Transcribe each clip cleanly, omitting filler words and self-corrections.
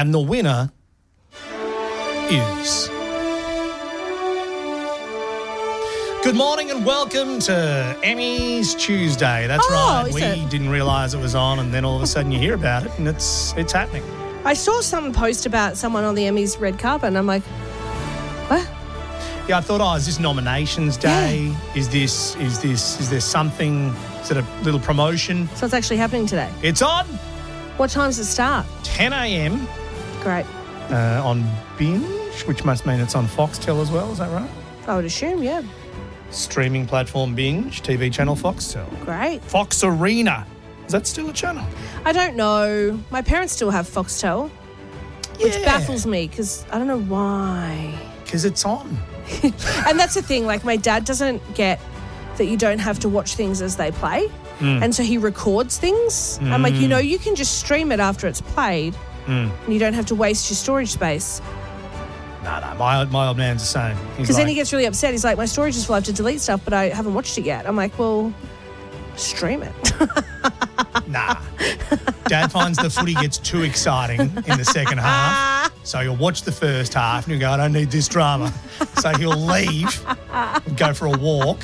And the winner is... Good morning and welcome to Emmys Tuesday. That's right. We didn't realise it was on, and then all of a sudden you hear about it, and it's happening. I saw some post about someone on the Emmys red carpet, and I'm like, what? Yeah, I thought, is this nominations day? Yeah. Is there something? Is it a little promotion? So it's actually happening today. It's on. What time does it start? 10 a.m. Great. On Binge, which must mean it's on Foxtel as well. Is that right? I would assume, yeah. Streaming platform Binge, TV channel Foxtel. Great. Fox Arena. Is that still a channel? I don't know. My parents still have Foxtel, which baffles me because I don't know why. Because it's on. And that's the thing, like my dad doesn't get that you don't have to watch things as they play. And so he records things. I'm like, you can just stream it after it's played and you don't have to waste your storage space. No, my old man's the same. Because then he gets really upset. He's like, my storage is full, I have to delete stuff, but I haven't watched it yet. I'm like, well, stream it. Nah. Dad finds the footy gets too exciting in the second half, so he'll watch the first half and he'll go, I don't need this drama. So he'll leave and go for a walk,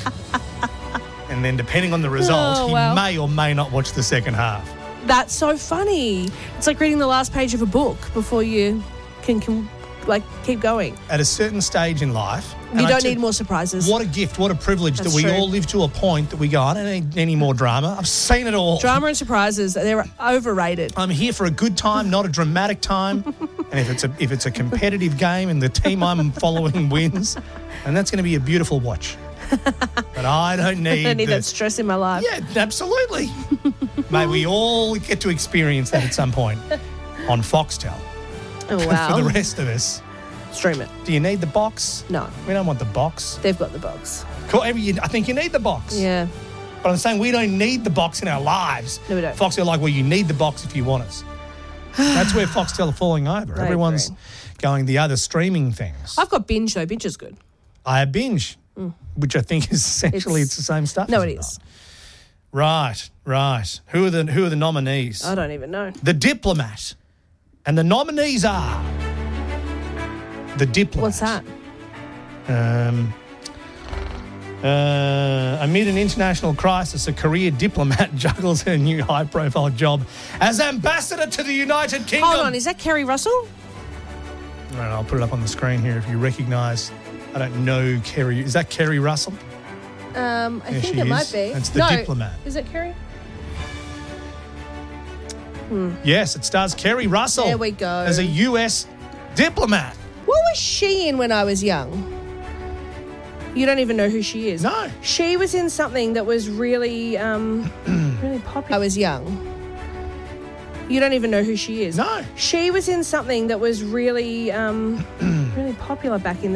and then depending on the result, he may or may not watch the second half. That's so funny. It's like reading the last page of a book before you can keep going. At a certain stage in life... You don't need more surprises. What a gift, what a privilege that we all live to a point that we go, I don't need any more drama. I've seen it all. Drama and surprises, they're overrated. I'm here for a good time, not a dramatic time. And if it's a competitive game and the team I'm following wins, and that's going to be a beautiful watch. But I don't need... I don't need that stress in my life. Yeah, absolutely. May we all get to experience that at some point on Foxtel. Oh, wow. For the rest of us. Stream it. Do you need the box? No. We don't want the box. They've got the box. Cool. I think you need the box. Yeah. But I'm saying we don't need the box in our lives. No, we don't. Foxtel are like, well, you need the box if you want us. That's where Foxtel are falling over. Everyone's going the other streaming things. I've got Binge, though. Binge is good. I have Binge, which I think is essentially it's the same stuff. No, it is. Right. Who are the nominees? I don't even know. The Diplomat. And the nominees are The Diplomat. What's that? Amid an international crisis, a career diplomat juggles her new high-profile job as ambassador to the United Kingdom. Hold on, is that Kerry Russell? All right, I'll put it up on the screen here if you recognise. I don't know Kerry. Is that Kerry Russell? I think it might be. That's The Diplomat. Is it Kerry? Yes, it stars Kerry Russell. There we go. As a US diplomat. What was she in when I was young? You don't even know who she is. No. She was in something that was really, really popular. I was young. You don't even know who she is. No. She was in something that was really, really popular back in the